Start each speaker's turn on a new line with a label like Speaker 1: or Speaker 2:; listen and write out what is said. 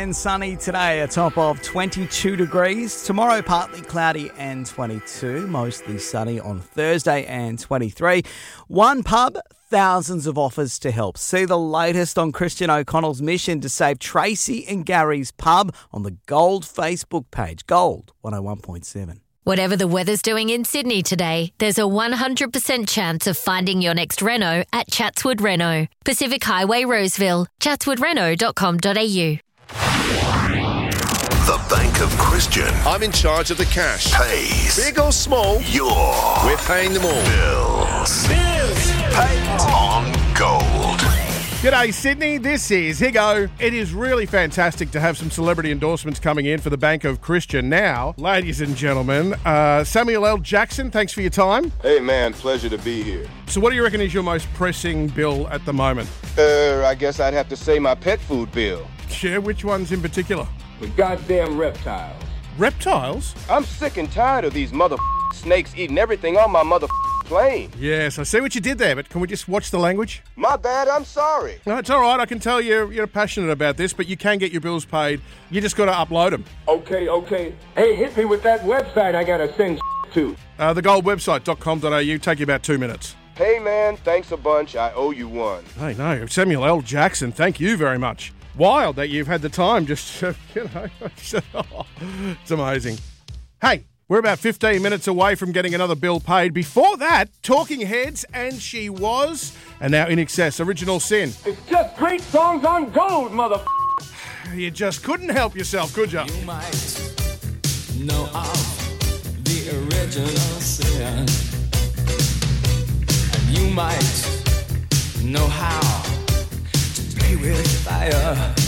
Speaker 1: and sunny today, a top of 22 degrees. Tomorrow, partly cloudy and 22. Mostly sunny on Thursday and 23. One pub, thousands of offers to help. See the latest on Christian O'Connell's mission to save Tracy and Gary's pub on the Gold Facebook page. Gold 101.7.
Speaker 2: Whatever the weather's doing in Sydney today, there's a 100% chance of finding your next reno at Chatswood Reno. Pacific Highway, Roseville. chatswoodreno.com.au.
Speaker 3: The Bank of Christian
Speaker 4: I'm in charge of the cash.
Speaker 3: pays
Speaker 4: Big or small, we're paying them all.
Speaker 3: bills. Paid on gold.
Speaker 5: G'day Sydney, this is Higo. It is really fantastic to have some celebrity endorsements coming in for the Bank of Christian now. Ladies and gentlemen, Samuel L. Jackson, thanks for your time.
Speaker 6: Hey man, pleasure to be here.
Speaker 5: So what do you reckon is your most pressing bill at the moment?
Speaker 6: I guess I'd have to say my pet food bill.
Speaker 5: Yeah, which ones in particular?
Speaker 7: The goddamn reptiles.
Speaker 5: Reptiles?
Speaker 6: I'm sick and tired of these snakes eating everything on my plane.
Speaker 5: Yes, I see what you did there, but can we just watch the language?
Speaker 6: My bad, I'm sorry.
Speaker 5: No, it's all right. I can tell you're passionate about this, but you can get your bills paid. You just got to upload them.
Speaker 7: Okay. Hey, hit me with that website I gotta send to.
Speaker 5: Thegoldwebsite.com.au. Take you about 2 minutes.
Speaker 6: Hey man, thanks a bunch. I owe you one.
Speaker 5: Hey, no, Samuel L. Jackson, thank you very much. Wild that you've had the time just, it's amazing. Hey, we're about 15 minutes away from getting another bill paid. Before that, Talking Heads, And She Was, and now In Excess, Original Sin.
Speaker 7: It's just great songs on gold,
Speaker 5: You just couldn't help yourself, could you?
Speaker 8: You might know of the original sin, and you might know how to play with fire.